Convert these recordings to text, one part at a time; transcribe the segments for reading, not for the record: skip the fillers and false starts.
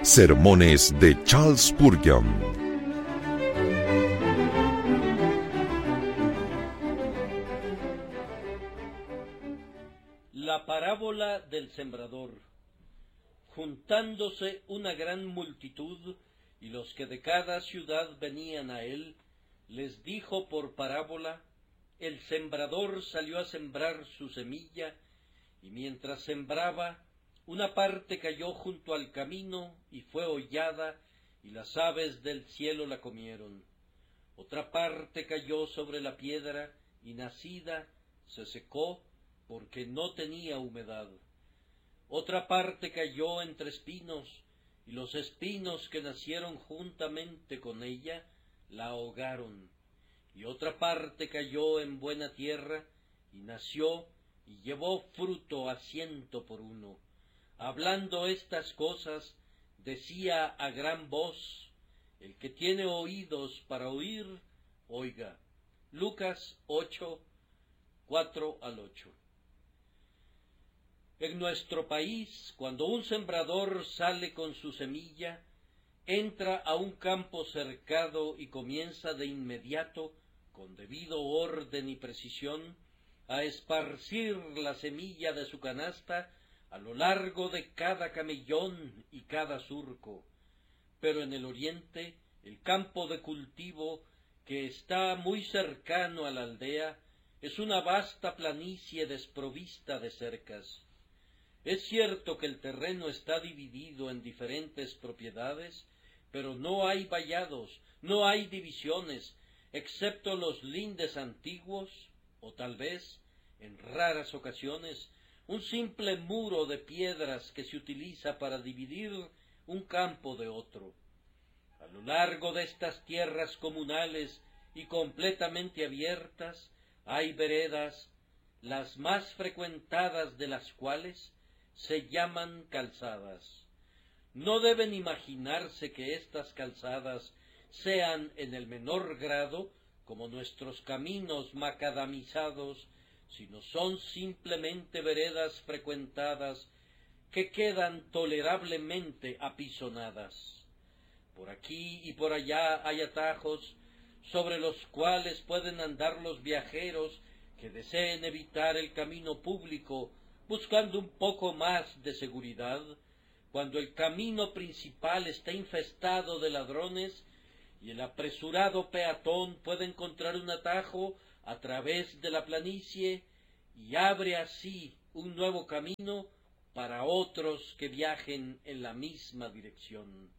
Sermones de Charles Spurgeon. La parábola del sembrador. Juntándose una gran multitud, y los que de cada ciudad venían a él, les dijo por parábola: el sembrador salió a sembrar su semilla, y mientras sembraba, una parte cayó junto al camino, y fue hollada, y las aves del cielo la comieron. Otra parte cayó sobre la piedra, y nacida, se secó, porque no tenía humedad. Otra parte cayó entre espinos, y los espinos que nacieron juntamente con ella la ahogaron. Y otra parte cayó en buena tierra, y nació, y llevó fruto a 100 por 1. Hablando estas cosas, decía a gran voz: el que tiene oídos para oír, oiga. Lucas 8, 4-8. En nuestro país, cuando un sembrador sale con su semilla, entra a un campo cercado y comienza de inmediato, con debido orden y precisión, a esparcir la semilla de su canasta a lo largo de cada camellón y cada surco. Pero en el oriente, el campo de cultivo, que está muy cercano a la aldea, es una vasta planicie desprovista de cercas. Es cierto que el terreno está dividido en diferentes propiedades, pero no hay vallados, no hay divisiones, excepto los lindes antiguos, o tal vez, en raras ocasiones, un simple muro de piedras que se utiliza para dividir un campo de otro. A lo largo de estas tierras comunales y completamente abiertas hay veredas, las más frecuentadas de las cuales se llaman calzadas. No deben imaginarse que estas calzadas sean en el menor grado como nuestros caminos macadamizados, sino son simplemente veredas frecuentadas que quedan tolerablemente apisonadas. Por aquí y por allá hay atajos sobre los cuales pueden andar los viajeros que deseen evitar el camino público, buscando un poco más de seguridad, cuando el camino principal está infestado de ladrones y el apresurado peatón puede encontrar un atajo a través de la planicie y abre así un nuevo camino para otros que viajen en la misma dirección.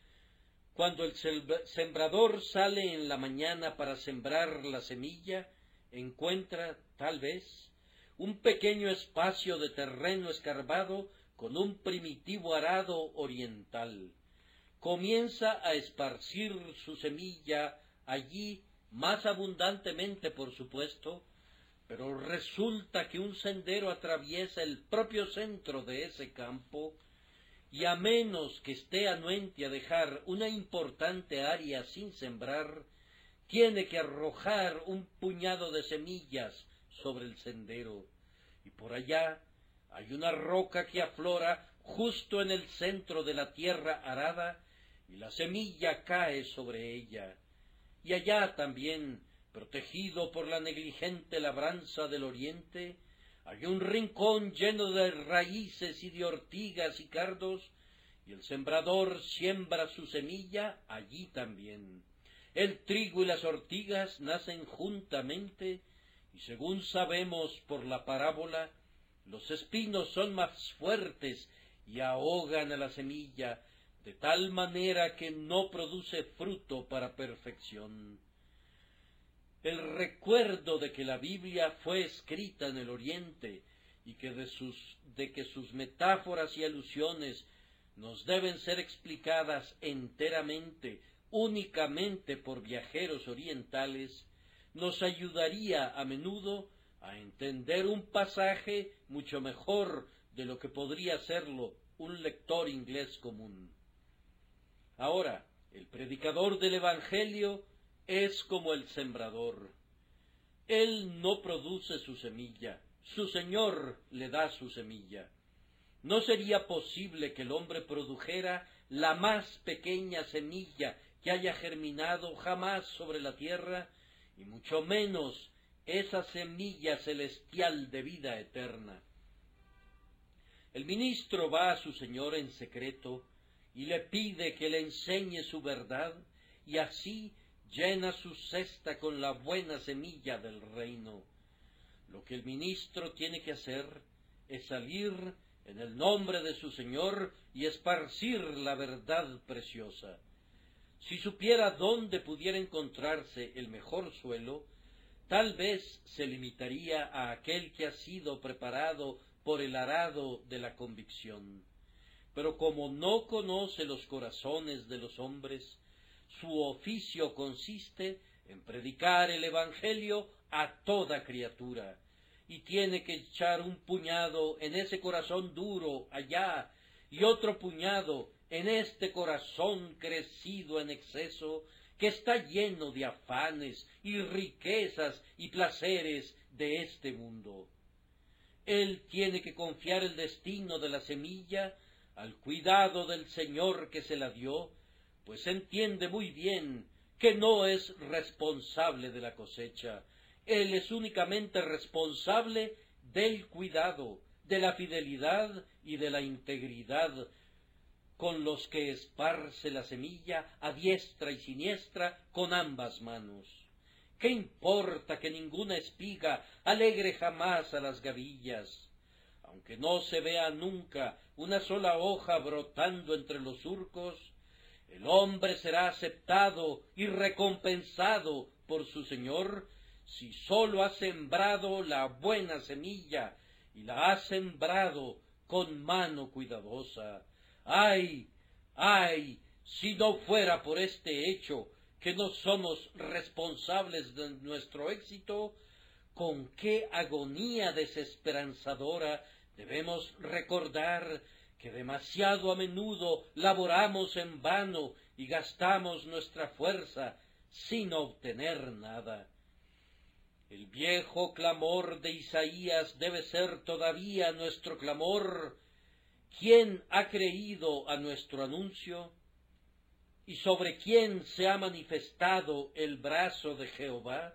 Cuando el sembrador sale en la mañana para sembrar la semilla, encuentra, tal vez, un pequeño espacio de terreno escarbado con un primitivo arado oriental. Comienza a esparcir su semilla allí, más abundantemente por supuesto, pero resulta que un sendero atraviesa el propio centro de ese campo, y a menos que esté anuente a dejar una importante área sin sembrar, tiene que arrojar un puñado de semillas sobre el sendero, y por allá hay una roca que aflora justo en el centro de la tierra arada, y la semilla cae sobre ella. Y allá también, protegido por la negligente labranza del oriente, hay un rincón lleno de raíces y de ortigas y cardos, y el sembrador siembra su semilla allí también. El trigo y las ortigas nacen juntamente, y según sabemos por la parábola, los espinos son más fuertes y ahogan a la semilla, de tal manera que no produce fruto para perfección. El recuerdo de que la Biblia fue escrita en el Oriente y que de que sus metáforas y alusiones nos deben ser explicadas enteramente, únicamente por viajeros orientales, nos ayudaría a menudo a entender un pasaje mucho mejor de lo que podría serlo un lector inglés común. Ahora, el predicador del Evangelio es como el sembrador. Él no produce su semilla, su Señor le da su semilla. No sería posible que el hombre produjera la más pequeña semilla que haya germinado jamás sobre la tierra, y mucho menos esa semilla celestial de vida eterna. El ministro va a su señor en secreto y le pide que le enseñe su verdad, y así llena su cesta con la buena semilla del reino. Lo que el ministro tiene que hacer es salir en el nombre de su señor y esparcir la verdad preciosa. Si supiera dónde pudiera encontrarse el mejor suelo, tal vez se limitaría a aquel que ha sido preparado por el arado de la convicción. Pero como no conoce los corazones de los hombres, su oficio consiste en predicar el Evangelio a toda criatura, y tiene que echar un puñado en ese corazón duro allá, y otro puñado en este corazón crecido en exceso, que está lleno de afanes y riquezas y placeres de este mundo. Él tiene que confiar el destino de la semilla al cuidado del Señor que se la dio, pues entiende muy bien que no es responsable de la cosecha. Él es únicamente responsable del cuidado, de la fidelidad y de la integridad con los que esparce la semilla a diestra y siniestra con ambas manos. ¿Qué importa que ninguna espiga alegre jamás a las gavillas? Aunque no se vea nunca una sola hoja brotando entre los surcos, el hombre será aceptado y recompensado por su Señor si sólo ha sembrado la buena semilla y la ha sembrado con mano cuidadosa. ¡Ay, ay! Si no fuera por este hecho, que no somos responsables de nuestro éxito, con qué agonía desesperanzadora debemos recordar que demasiado a menudo laboramos en vano y gastamos nuestra fuerza sin obtener nada. El viejo clamor de Isaías debe ser todavía nuestro clamor. ¿Quién ha creído a nuestro anuncio? ¿Y sobre quién se ha manifestado el brazo de Jehová?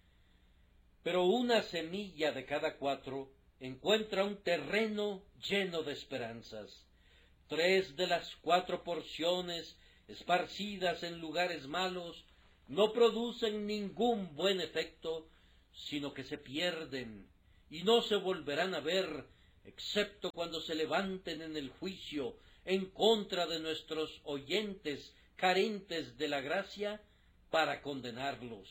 Pero una semilla de cada 4 encuentra un terreno lleno de esperanzas. 3 de las 4 porciones, esparcidas en lugares malos, no producen ningún buen efecto, sino que se pierden y no se volverán a ver, excepto cuando se levanten en el juicio en contra de nuestros oyentes carentes de la gracia para condenarlos.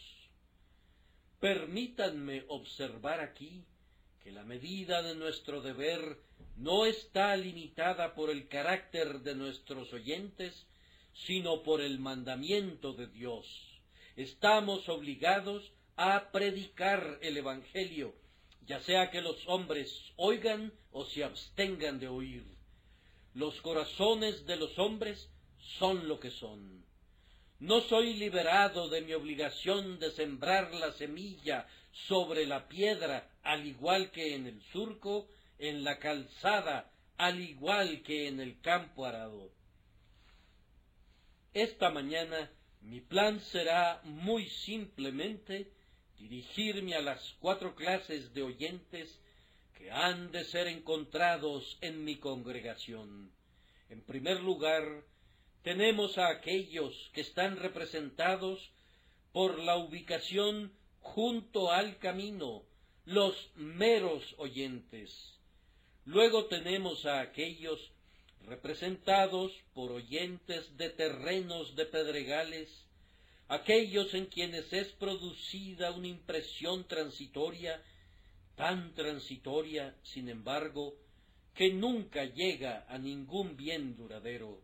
Permítanme observar aquí que la medida de nuestro deber no está limitada por el carácter de nuestros oyentes, sino por el mandamiento de Dios. Estamos obligados a predicar el Evangelio, ya sea que los hombres oigan o se abstengan de oír. Los corazones de los hombres son lo que son. No soy liberado de mi obligación de sembrar la semilla sobre la piedra, al igual que en el surco, en la calzada, al igual que en el campo arado. Esta mañana mi plan será muy simplemente dirigirme a las 4 clases de oyentes que han de ser encontrados en mi congregación. En primer lugar, tenemos a aquellos que están representados por la ubicación junto al camino, los meros oyentes. Luego tenemos a aquellos representados por oyentes de terrenos de pedregales, aquellos en quienes es producida una impresión transitoria, tan transitoria, sin embargo, que nunca llega a ningún bien duradero.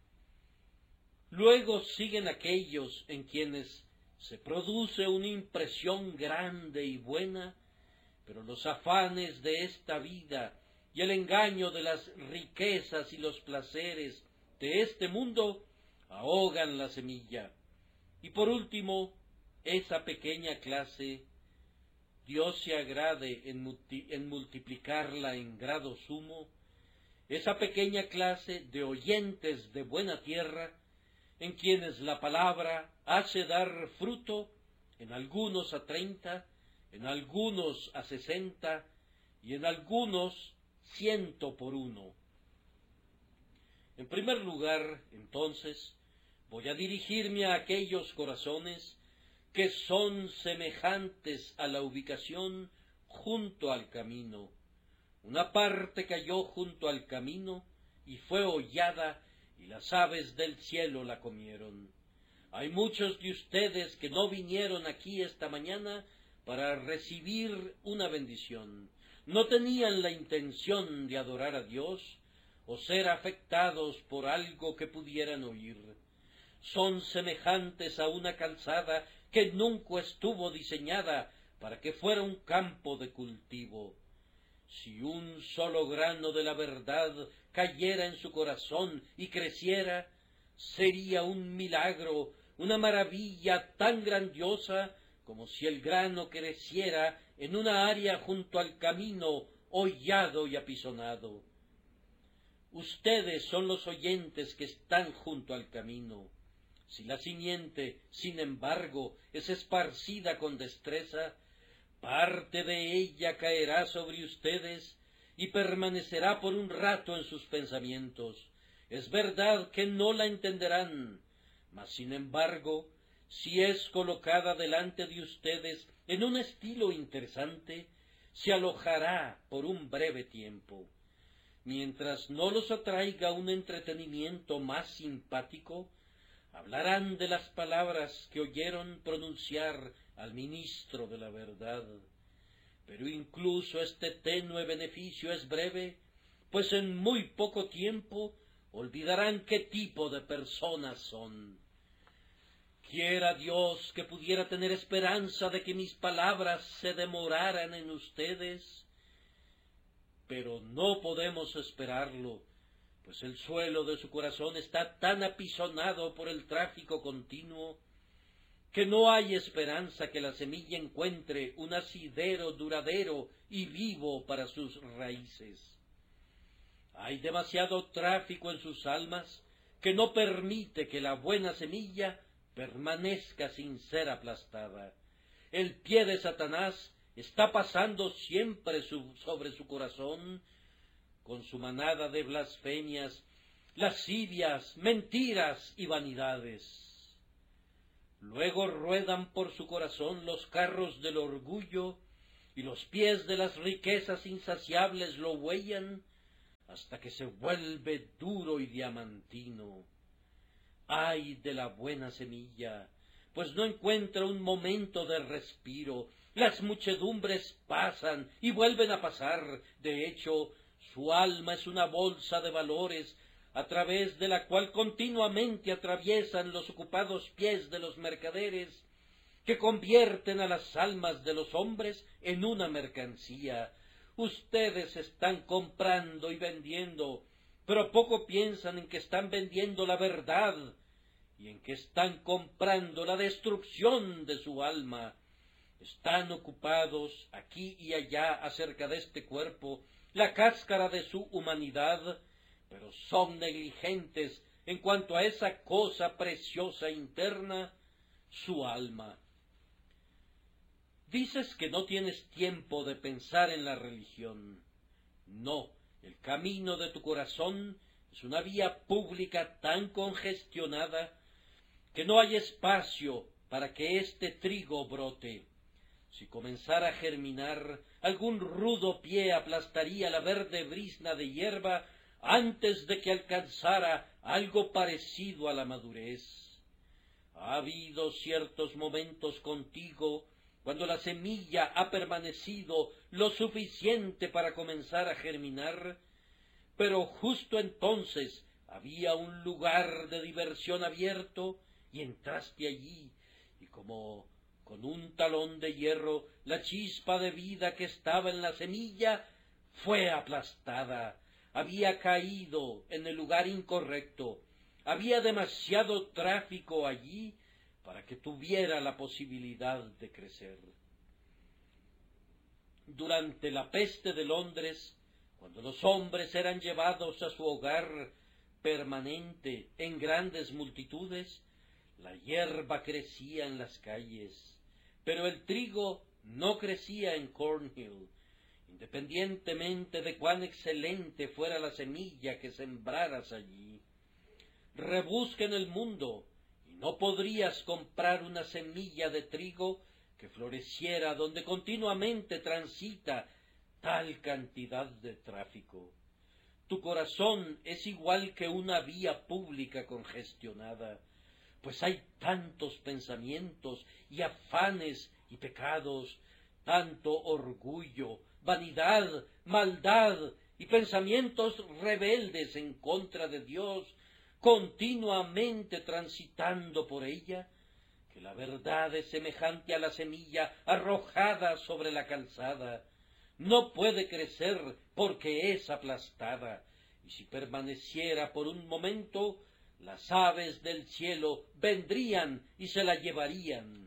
Luego siguen aquellos en quienes se produce una impresión grande y buena, pero los afanes de esta vida y el engaño de las riquezas y los placeres de este mundo ahogan la semilla. Y por último, esa pequeña clase, Dios se agrade en multiplicarla en grado sumo, esa pequeña clase de oyentes de buena tierra, en quienes la palabra hace dar fruto, en algunos a 30, en algunos a 60, y en algunos 100 por uno. En primer lugar, entonces, voy a dirigirme a aquellos corazones que son semejantes a la ubicación junto al camino. Una parte cayó junto al camino y fue hollada, y las aves del cielo la comieron. Hay muchos de ustedes que no vinieron aquí esta mañana para recibir una bendición. No tenían la intención de adorar a Dios o ser afectados por algo que pudieran oír. Son semejantes a una calzada que nunca estuvo diseñada para que fuera un campo de cultivo. Si un solo grano de la verdad cayera en su corazón y creciera, sería un milagro, una maravilla tan grandiosa como si el grano creciera en una área junto al camino, hollado y apisonado. Ustedes son los oyentes que están junto al camino. Si la simiente, sin embargo, es esparcida con destreza, parte de ella caerá sobre ustedes y permanecerá por un rato en sus pensamientos. Es verdad que no la entenderán, mas sin embargo, si es colocada delante de ustedes en un estilo interesante, se alojará por un breve tiempo. Mientras no los atraiga un entretenimiento más simpático, hablarán de las palabras que oyeron pronunciar al ministro de la verdad. Pero incluso este tenue beneficio es breve, pues en muy poco tiempo olvidarán qué tipo de personas son. Quiera Dios que pudiera tener esperanza de que mis palabras se demoraran en ustedes, pero no podemos esperarlo, pues el suelo de su corazón está tan apisonado por el tráfico continuo que no hay esperanza que la semilla encuentre un asidero duradero y vivo para sus raíces. Hay demasiado tráfico en sus almas que no permite que la buena semilla permanezca sin ser aplastada. El pie de Satanás está pasando siempre sobre su corazón con su manada de blasfemias, lascivias, mentiras y vanidades. Luego ruedan por su corazón los carros del orgullo, y los pies de las riquezas insaciables lo huellan, hasta que se vuelve duro y diamantino. ¡Ay de la buena semilla! Pues no encuentra un momento de respiro. Las muchedumbres pasan y vuelven a pasar. De hecho, su alma es una bolsa de valores, a través de la cual continuamente atraviesan los ocupados pies de los mercaderes, que convierten a las almas de los hombres en una mercancía. Ustedes están comprando y vendiendo, pero poco piensan en que están vendiendo la verdad y en que están comprando la destrucción de su alma. Están ocupados aquí y allá acerca de este cuerpo, la cáscara de su humanidad, pero son negligentes en cuanto a esa cosa preciosa interna, su alma. Dices que no tienes tiempo de pensar en la religión. No, el camino de tu corazón es una vía pública tan congestionada que no hay espacio para que este trigo brote. Si comenzara a germinar, algún rudo pie aplastaría la verde brizna de hierba antes de que alcanzara algo parecido a la madurez. Ha habido ciertos momentos contigo cuando la semilla ha permanecido lo suficiente para comenzar a germinar, pero justo entonces había un lugar de diversión abierto y entraste allí, y como con un talón de hierro la chispa de vida que estaba en la semilla fue aplastada. Había caído en el lugar incorrecto. Había demasiado tráfico allí para que tuviera la posibilidad de crecer. Durante la peste de Londres, Cuando los hombres eran llevados a su hogar permanente en grandes multitudes, la hierba crecía en las calles, pero el trigo no crecía en Cornhill, independientemente de cuán excelente fuera la semilla que sembraras allí. Rebusca en el mundo, y no podrías comprar una semilla de trigo que floreciera donde continuamente transita tal cantidad de tráfico. Tu corazón es igual que una vía pública congestionada, pues hay tantos pensamientos y afanes y pecados, tanto orgullo, vanidad, maldad y pensamientos rebeldes en contra de Dios, continuamente transitando por ella, que la verdad es semejante a la semilla arrojada sobre la calzada. No puede crecer porque es aplastada, y si permaneciera por un momento, las aves del cielo vendrían y se la llevarían.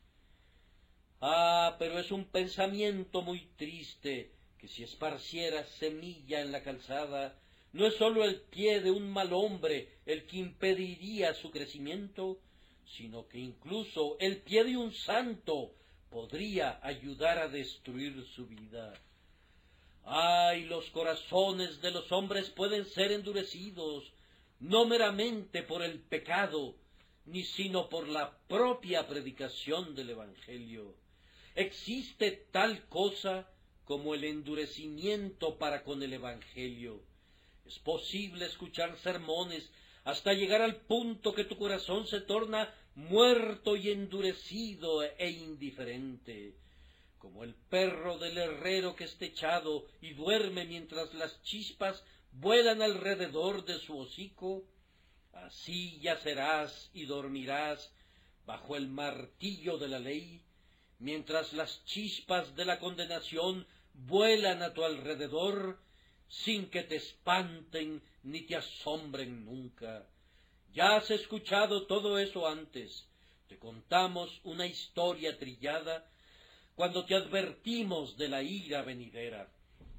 Ah, pero es un pensamiento muy triste que si esparcieras semilla en la calzada, no es sólo el pie de un mal hombre el que impediría su crecimiento, sino que incluso el pie de un santo podría ayudar a destruir su vida. Ay, los corazones de los hombres pueden ser endurecidos, no meramente por el pecado, ni sino por la propia predicación del Evangelio. Existe tal cosa como el endurecimiento para con el Evangelio. Es posible escuchar sermones hasta llegar al punto que tu corazón se torna muerto y endurecido e indiferente. Como el perro del herrero que está echado y duerme mientras las chispas vuelan alrededor de su hocico, así yacerás y dormirás bajo el martillo de la ley, mientras las chispas de la condenación vuelan a tu alrededor, sin que te espanten ni te asombren nunca. Ya has escuchado todo eso antes. Te contamos una historia trillada cuando te advertimos de la ira venidera.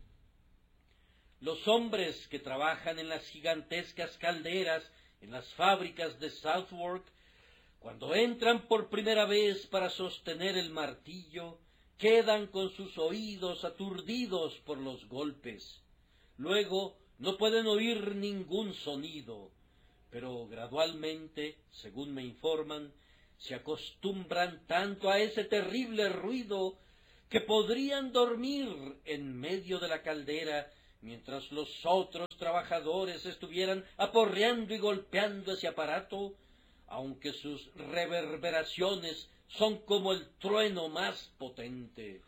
Los hombres que trabajan en las gigantescas calderas, en las fábricas de Southwark, cuando entran por primera vez para sostener el martillo, quedan con sus oídos aturdidos por los golpes. Luego no pueden oír ningún sonido, pero gradualmente, según me informan, se acostumbran tanto a ese terrible ruido que podrían dormir en medio de la caldera mientras los otros trabajadores estuvieran aporreando y golpeando ese aparato, aunque sus reverberaciones son como el trueno más potente.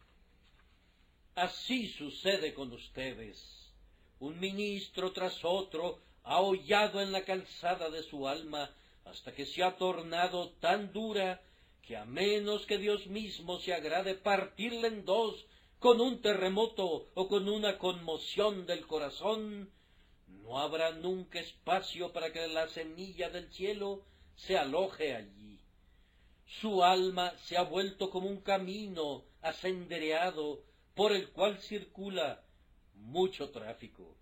Así sucede con ustedes. Un ministro tras otro ha hollado en la calzada de su alma hasta que se ha tornado tan dura que a menos que Dios mismo se agrade partirla en dos con un terremoto o con una conmoción del corazón, no habrá nunca espacio para que la semilla del cielo se aloje allí. Su alma se ha vuelto como un camino asendereado por el cual circula mucho tráfico.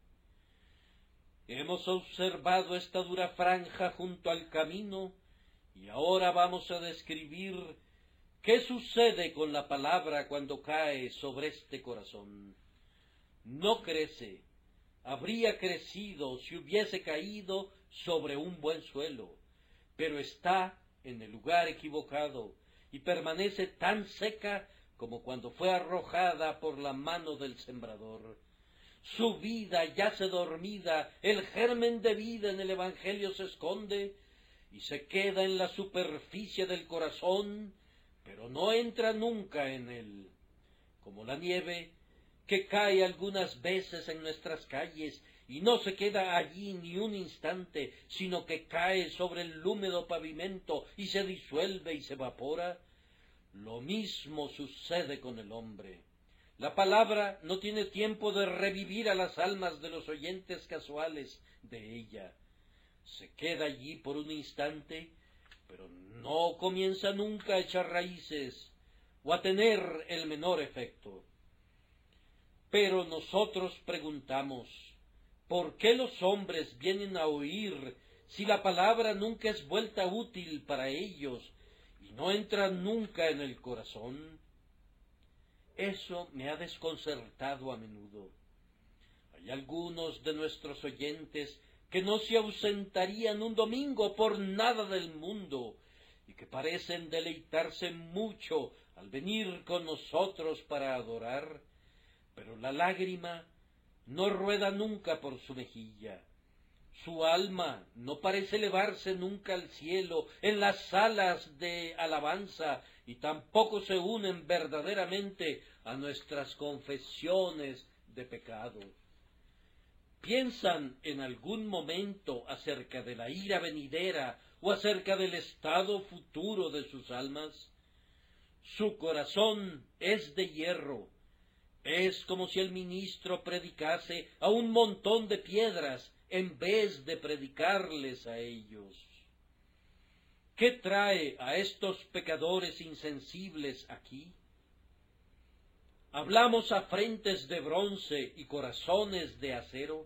Hemos observado esta dura franja junto al camino y ahora vamos a describir qué sucede con la palabra cuando cae sobre este corazón. No crece. Habría crecido si hubiese caído sobre un buen suelo, pero está en el lugar equivocado y permanece tan seca como cuando fue arrojada por la mano del sembrador. Su vida yace dormida, el germen de vida en el Evangelio se esconde y se queda en la superficie del corazón, pero no entra nunca en él. Como la nieve que cae algunas veces en nuestras calles y no se queda allí ni un instante, sino que cae sobre el húmedo pavimento y se disuelve y se evapora, lo mismo sucede con el hombre. La palabra no tiene tiempo de revivir a las almas de los oyentes casuales de ella. Se queda allí por un instante, pero no comienza nunca a echar raíces o a tener el menor efecto. Pero nosotros preguntamos, ¿por qué los hombres vienen a oír si la palabra nunca es vuelta útil para ellos y no entra nunca en el corazón? Eso me ha desconcertado a menudo. Hay algunos de nuestros oyentes que no se ausentarían un domingo por nada del mundo y que parecen deleitarse mucho al venir con nosotros para adorar, pero la lágrima no rueda nunca por su mejilla. Su alma no parece elevarse nunca al cielo en las salas de alabanza y tampoco se unen verdaderamente a nuestras confesiones de pecado. ¿Piensan en algún momento acerca de la ira venidera o acerca del estado futuro de sus almas? Su corazón es de hierro. Es como si el ministro predicase a un montón de piedras en vez de predicarles a ellos. ¿Qué trae a estos pecadores insensibles aquí? ¿Hablamos a frentes de bronce y corazones de acero?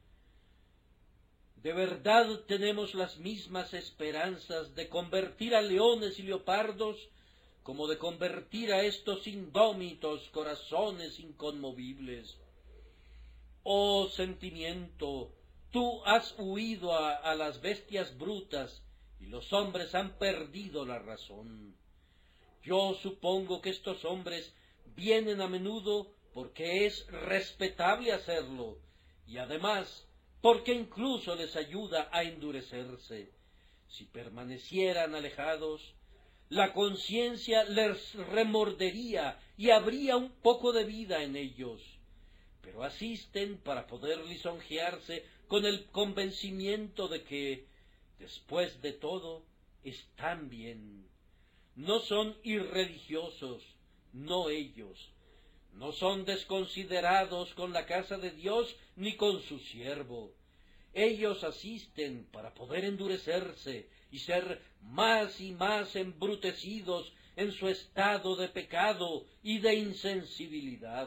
¿De verdad tenemos las mismas esperanzas de convertir a leones y leopardos como de convertir a estos indómitos corazones inconmovibles? Oh sentimiento, tú has huido a las bestias brutas y los hombres han perdido la razón. Yo supongo que estos hombres vienen a menudo porque es respetable hacerlo y además porque incluso les ayuda a endurecerse. Si permanecieran alejados, la conciencia les remordería y habría un poco de vida en ellos, pero asisten para poder lisonjearse con el convencimiento de que, después de todo, están bien. No son irreligiosos, no ellos. No son desconsiderados con la casa de Dios ni con su siervo. Ellos asisten para poder endurecerse y ser más y más embrutecidos en su estado de pecado y de insensibilidad.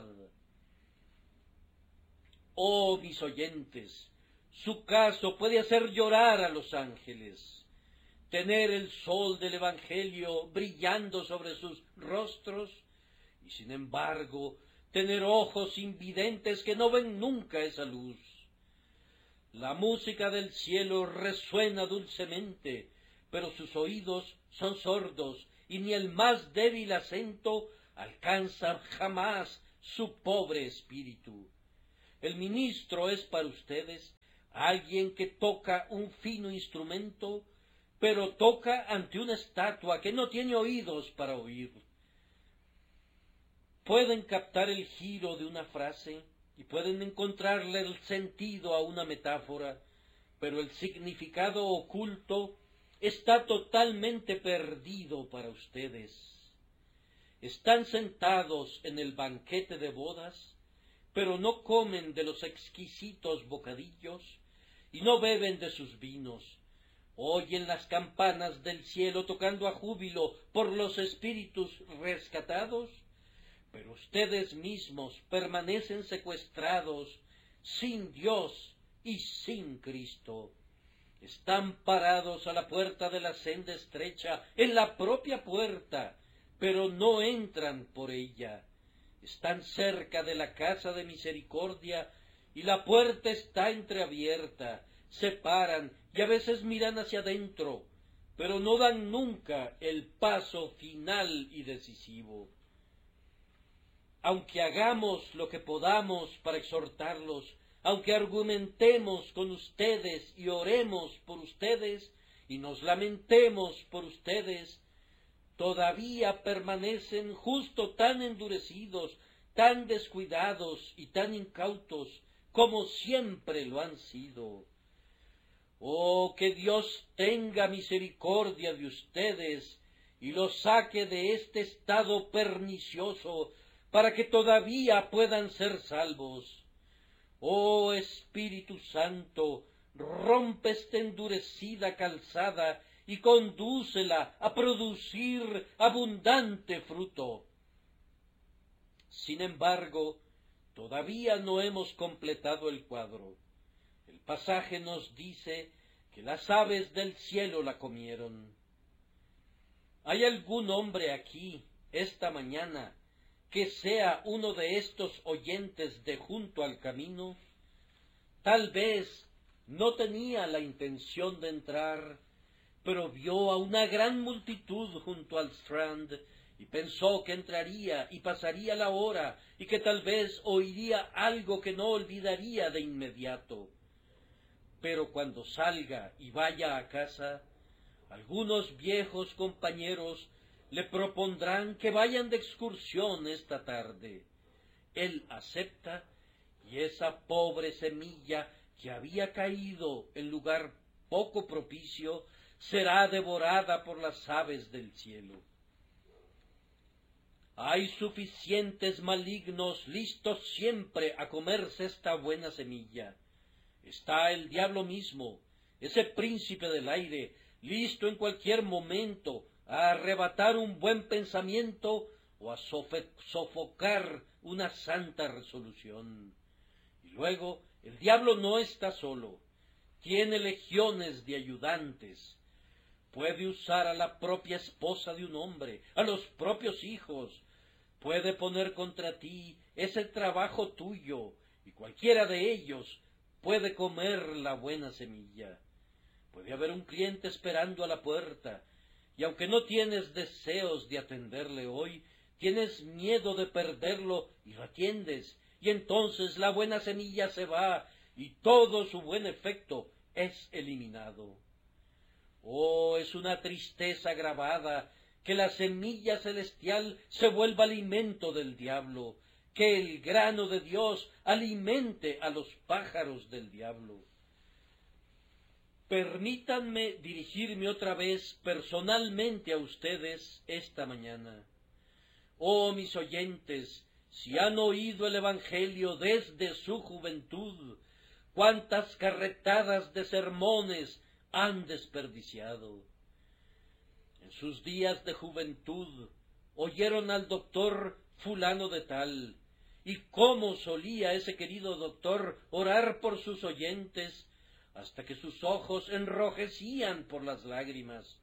Oh mis oyentes, su caso puede hacer llorar a los ángeles. Tener el sol del Evangelio brillando sobre sus rostros y sin embargo tener ojos invidentes que no ven nunca esa luz. La música del cielo resuena dulcemente, pero sus oídos son sordos y ni el más débil acento alcanza jamás su pobre espíritu. El ministro es para ustedes alguien que toca un fino instrumento, pero toca ante una estatua que no tiene oídos para oír. Pueden captar el giro de una frase y pueden encontrarle el sentido a una metáfora, pero el significado oculto está totalmente perdido para ustedes. Están sentados en el banquete de bodas, pero no comen de los exquisitos bocadillos y no beben de sus vinos. Oyen las campanas del cielo tocando a júbilo por los espíritus rescatados, pero ustedes mismos permanecen secuestrados, sin Dios y sin Cristo. Están parados a la puerta de la senda estrecha, en la propia puerta, pero no entran por ella. Están cerca de la casa de misericordia, y la puerta está entreabierta. Se paran y a veces miran hacia adentro, pero no dan nunca el paso final y decisivo. Aunque hagamos lo que podamos para exhortarlos, aunque argumentemos con ustedes y oremos por ustedes y nos lamentemos por ustedes, todavía permanecen justo tan endurecidos, tan descuidados y tan incautos como siempre lo han sido. Oh, que Dios tenga misericordia de ustedes y los saque de este estado pernicioso para que todavía puedan ser salvos. Oh Espíritu Santo, rompe esta endurecida calzada y condúcela a producir abundante fruto. Sin embargo, Todavía no hemos completado el cuadro. El pasaje nos dice que las aves del cielo la comieron. ¿Hay algún hombre aquí, esta mañana, que sea uno de estos oyentes de junto al camino? Tal vez no tenía la intención de entrar, pero vio a una gran multitud junto al Strand y pensó que entraría y pasaría la hora y que tal vez oiría algo que no olvidaría de inmediato. Pero cuando salga y vaya a casa, algunos viejos compañeros le propondrán que vayan de excursión esta tarde. Él acepta, y esa pobre semilla que había caído en lugar poco propicio será devorada por las aves del cielo. Hay suficientes malignos listos siempre a comerse esta buena semilla. Está el diablo mismo, ese príncipe del aire, listo en cualquier momento a arrebatar un buen pensamiento o a sofocar una santa resolución. Y luego, el diablo no está solo, tiene legiones de ayudantes. Puede usar a la propia esposa de un hombre, a los propios hijos. Puede poner contra ti ese trabajo tuyo, y cualquiera de ellos puede comer la buena semilla. Puede haber un cliente esperando a la puerta, y aunque no tienes deseos de atenderle hoy, tienes miedo de perderlo y lo atiendes, y entonces la buena semilla se va, y todo su buen efecto es eliminado. Oh, es una tristeza agravada que la semilla celestial se vuelva alimento del diablo, que el grano de Dios alimente a los pájaros del diablo. Permítanme dirigirme otra vez personalmente a ustedes esta mañana. Oh, mis oyentes, si han oído el Evangelio desde su juventud, cuántas carretadas de sermones han desperdiciado. En sus días de juventud oyeron al doctor fulano de tal, y cómo solía ese querido doctor orar por sus oyentes, hasta que sus ojos enrojecían por las lágrimas.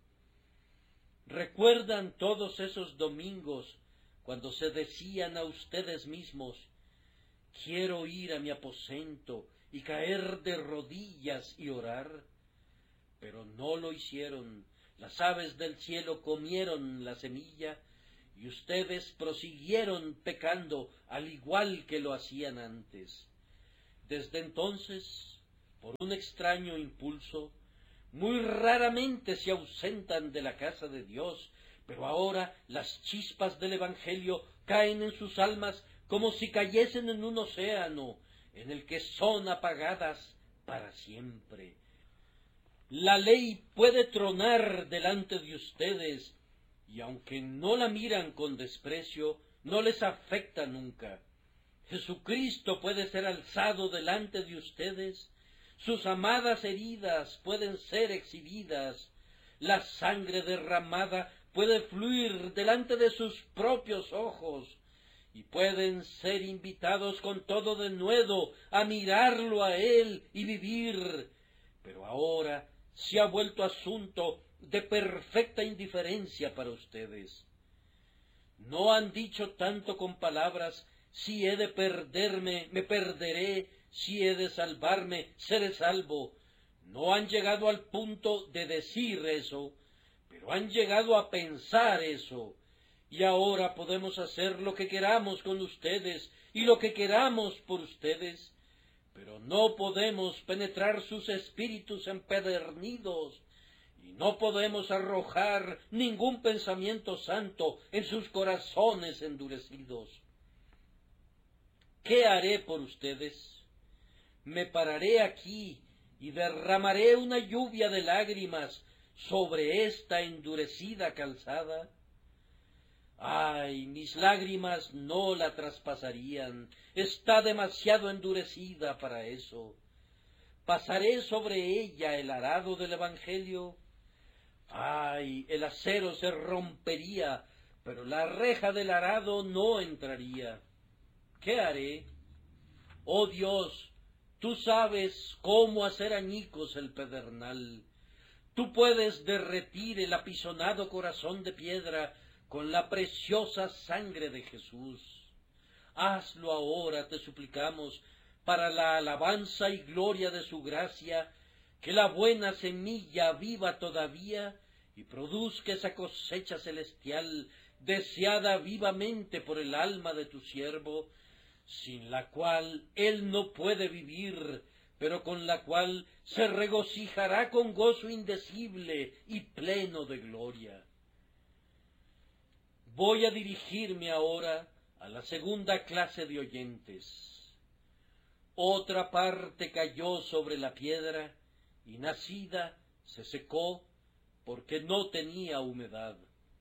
¿Recuerdan todos esos domingos cuando se decían a ustedes mismos: quiero ir a mi aposento y caer de rodillas y orar? Pero no lo hicieron. Las aves del cielo comieron la semilla, y ustedes prosiguieron pecando al igual que lo hacían antes. Desde entonces, por un extraño impulso, muy raramente se ausentan de la casa de Dios, pero ahora las chispas del Evangelio caen en sus almas como si cayesen en un océano, en el que son apagadas para siempre. La ley puede tronar delante de ustedes, y aunque no la miran con desprecio, no les afecta nunca. Jesucristo puede ser alzado delante de ustedes, sus amadas heridas pueden ser exhibidas, la sangre derramada puede fluir delante de sus propios ojos, y pueden ser invitados con todo denuedo a mirarlo a él y vivir. Pero ahora se ha vuelto asunto de perfecta indiferencia para ustedes. No han dicho tanto con palabras: si he de perderme, me perderé; si he de salvarme, seré salvo. No han llegado al punto de decir eso, pero han llegado a pensar eso. Y ahora podemos hacer lo que queramos con ustedes y lo que queramos por ustedes, pero no podemos penetrar sus espíritus empedernidos, y no podemos arrojar ningún pensamiento santo en sus corazones endurecidos. ¿Qué haré por ustedes? Me pararé aquí y derramaré una lluvia de lágrimas sobre esta endurecida calzada. Ay, mis lágrimas no la traspasarían, está demasiado endurecida para eso. ¿Pasaré sobre ella el arado del Evangelio? Ay, el acero se rompería, pero la reja del arado no entraría. ¿Qué haré? Oh Dios, tú sabes cómo hacer añicos el pedernal. Tú puedes derretir el apisonado corazón de piedra con la preciosa sangre de Jesús. Hazlo ahora, te suplicamos, para la alabanza y gloria de su gracia, que la buena semilla viva todavía y produzca esa cosecha celestial deseada vivamente por el alma de tu siervo, sin la cual él no puede vivir, pero con la cual se regocijará con gozo indecible y pleno de gloria. Voy a dirigirme ahora a la segunda clase de oyentes. Otra parte cayó sobre la piedra y nacida se secó porque no tenía humedad.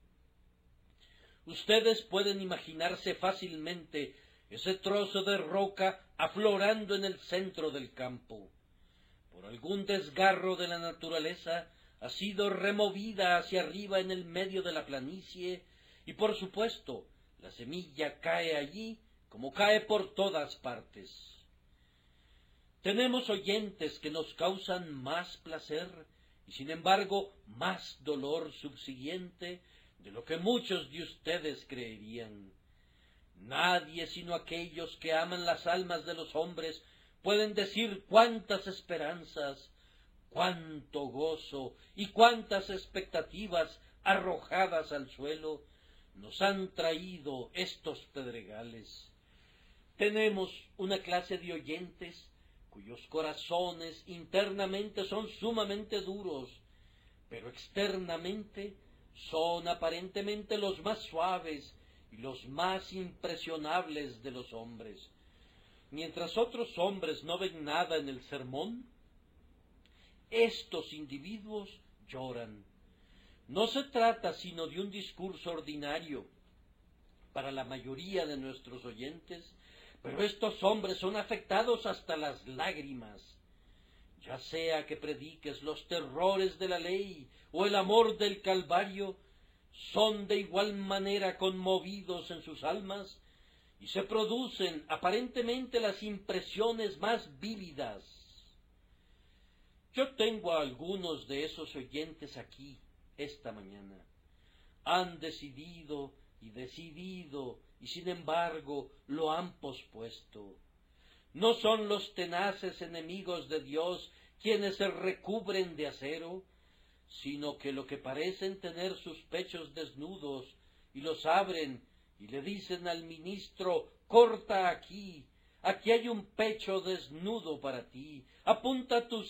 Ustedes pueden imaginarse fácilmente ese trozo de roca aflorando en el centro del campo. Por algún desgarro de la naturaleza ha sido removida hacia arriba en el medio de la planicie y, por supuesto, la semilla cae allí como cae por todas partes. Tenemos oyentes que nos causan más placer y, sin embargo, más dolor subsiguiente de lo que muchos de ustedes creerían. Nadie sino aquellos que aman las almas de los hombres pueden decir cuántas esperanzas, cuánto gozo y cuántas expectativas arrojadas al suelo nos han traído estos pedregales. Tenemos una clase de oyentes cuyos corazones internamente son sumamente duros, pero externamente son aparentemente los más suaves y los más impresionables de los hombres. Mientras otros hombres no ven nada en el sermón, estos individuos lloran. No se trata sino de un discurso ordinario para la mayoría de nuestros oyentes, pero estos hombres son afectados hasta las lágrimas. Ya sea que prediques los terrores de la ley o el amor del Calvario, son de igual manera conmovidos en sus almas y se producen aparentemente las impresiones más vívidas. Yo tengo a algunos de esos oyentes aquí esta mañana. Han decidido y sin embargo lo han pospuesto. ¿No son los tenaces enemigos de Dios quienes se recubren de acero, sino que lo que parecen tener sus pechos desnudos y los abren y le dicen al ministro: corta aquí, aquí hay un pecho desnudo para ti, apunta tus